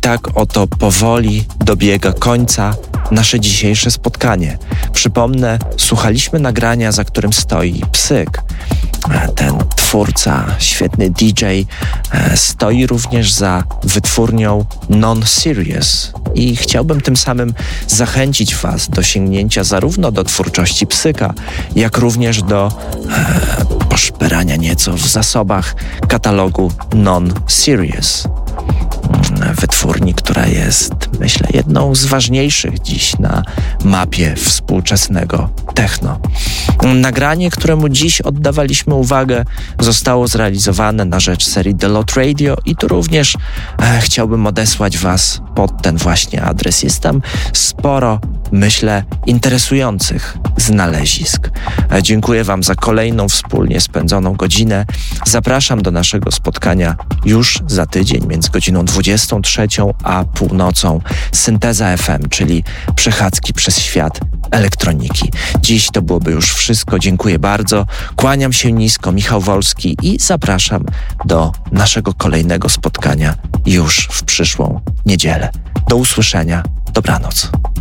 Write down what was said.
tak oto powoli dobiega końca nasze dzisiejsze spotkanie. Przypomnę, słuchaliśmy nagrania, za którym stoi Psyk. Ten twórca, świetny DJ, stoi również za wytwórnią Non-Serious i chciałbym tym samym zachęcić Was do sięgnięcia zarówno do twórczości Psyka, jak również do poszperania nieco w zasobach katalogu Non-Serious. Wytwórni, która jest, myślę, jedną z ważniejszych dziś na mapie współczesnego techno. Nagranie, któremu dziś oddawaliśmy uwagę, zostało zrealizowane na rzecz serii The Lot Radio i tu również chciałbym odesłać Was pod ten właśnie adres. Jest tam sporo, myślę, interesujących znalezisk. Dziękuję Wam za kolejną wspólnie spędzoną godzinę. Zapraszam do naszego spotkania już za tydzień między godziną 23 a północą. Synteza FM, czyli przechadzki przez świat elektroniki. Dziś to byłoby już wszystko. Dziękuję bardzo. Kłaniam się nisko, Michał Wolski i zapraszam do naszego kolejnego spotkania już w przyszłą niedzielę. Do usłyszenia. Dobranoc.